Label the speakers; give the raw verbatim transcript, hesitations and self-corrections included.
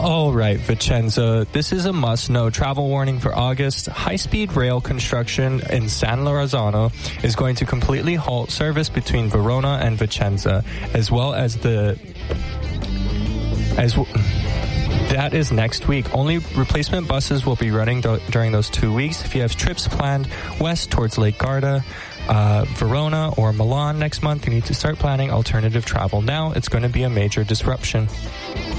Speaker 1: All right, Vicenza. This is a must-know travel warning for August. High-speed rail construction in San Lorenzo is going to completely halt service between Verona and Vicenza, as well as the... as. W- That is next week. Only replacement buses will be running do- during those two weeks. If you have trips planned west towards Lake Garda, uh, Verona, or Milan next month, you need to start planning alternative travel now. It's going to be a major disruption.